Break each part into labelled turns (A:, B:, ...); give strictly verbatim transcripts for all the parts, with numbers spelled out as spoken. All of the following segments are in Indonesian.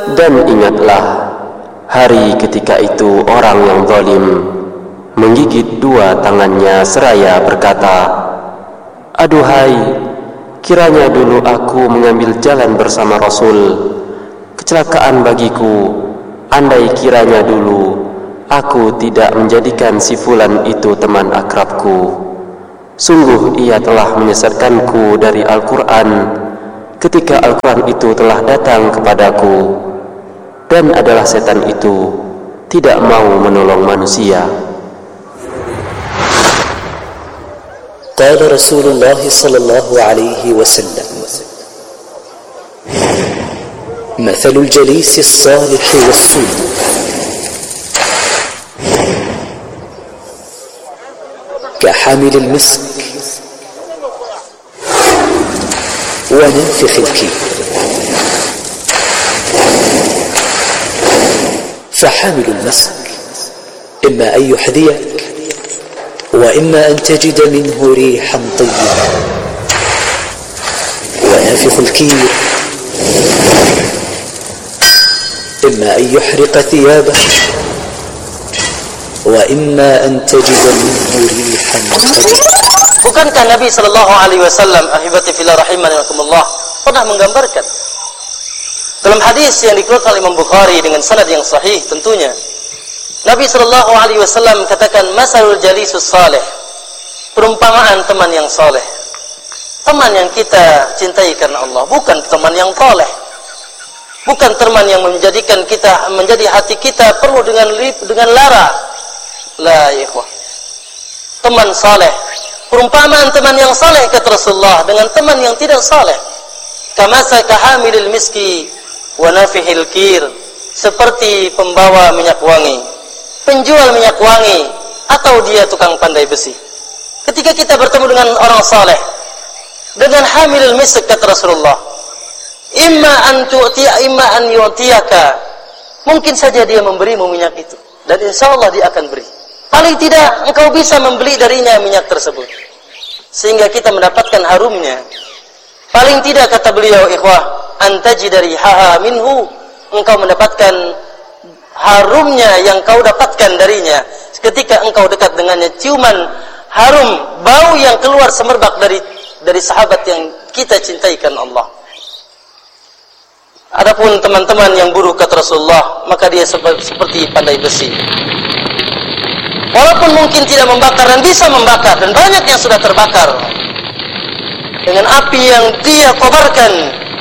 A: Dan ingatlah hari ketika itu orang yang zalim menggigit dua tangannya seraya berkata, aduhai, kiranya dulu aku mengambil jalan bersama Rasul. Kecelakaan bagiku, andai kiranya dulu aku tidak menjadikan si fulan itu teman akrabku. Sungguh ia telah menyesatkanku dari Al-Quran ketika Al-Quran itu telah datang kepadaku, dan adalah setan itu tidak mau menolong manusia.
B: Qala Rasulullah sallallahu alaihi wasallam, mathalul jalisi as-salih was-su' كحامل المسك ونافخ الكير. فحامل المسك إما أن يحذيك وإما أن تجد منه ريحا طيبا، ونافخ الكير إما أن يحرق ثيابك وإما أن تجد منه ريحا طيبا.
C: Bukankah Nabi sallallahu alaihi wasallam, ahibati fillah rahimani wakumullah, pernah menggambarkan dalam hadis yang dikeluarkan oleh Imam Bukhari dengan sanad yang sahih tentunya, Nabi sallallahu alaihi wasallam katakan, masalul jalisus salih, perumpamaan teman yang saleh. Teman yang kita cintai karena Allah, bukan teman yang saleh. Bukan teman yang menjadikan kita, menjadi hati kita perlu dengan dengan lara. La ikhwah. Teman saleh, perumpamaan teman yang saleh kata Rasulullah dengan teman yang tidak saleh. Kamasa kahamilil miski wa nafihil kir, seperti pembawa minyak wangi, penjual minyak wangi, atau dia tukang pandai besi. Ketika kita bertemu dengan orang saleh, dengan hamilul misk kata Rasulullah, imma an tu'tiya imma an yu'tiyaka, mungkin saja dia memberimu minyak itu, dan insyaallah dia akan beri. Paling tidak engkau bisa membeli darinya minyak tersebut, sehingga kita mendapatkan harumnya. Paling tidak kata beliau, ikhwah, antaji dari haha minhu, engkau mendapatkan harumnya yang kau dapatkan darinya ketika engkau dekat dengannya. Ciuman harum bau yang keluar semerbak dari dari sahabat yang kita cintai karena Allah. Adapun teman-teman yang buruk kata Rasulullah, maka dia seperti pandai besi. Walaupun mungkin tidak membakar dan bisa membakar, dan banyak yang sudah terbakar dengan api yang dia kobarkan,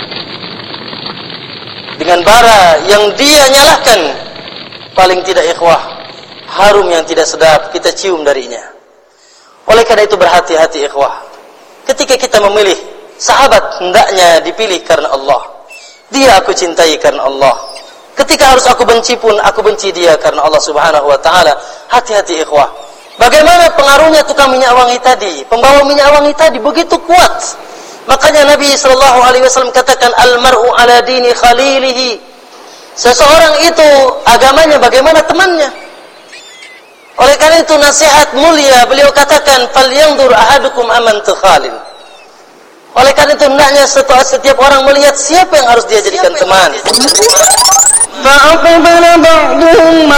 C: dengan bara yang dia nyalakan, paling tidak ikhwah, harum yang tidak sedap kita cium darinya. Oleh karena itu berhati-hati ikhwah, ketika kita memilih sahabat, hendaknya dipilih karena Allah. Dia aku cintai karena Allah. Ketika harus aku benci pun, aku benci dia karena Allah subhanahu wa ta'ala. Hati-hati ikhwah. Bagaimana pengaruhnya tukang minyak wangi tadi, pembawa minyak wangi tadi begitu kuat. Makanya Nabi sallallahu alaihi wasallam katakan, al-mar'u ala dini khalilihi. Seseorang itu agamanya bagaimana temannya. Oleh karena itu nasihat mulia beliau katakan, falyanzur ahadukum aman tukhalil. Oleh karena itu hendaknya setiap, setiap orang melihat siapa yang harus dia jadikan teman.
D: فأقبل بعضهم